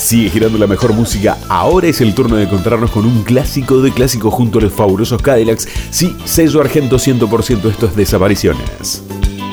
Sigue girando la mejor música. Ahora es el turno de encontrarnos con un clásico de clásicos junto a los fabulosos Cadillacs. Sí, sello Argento 100%, esto es Desapariciones.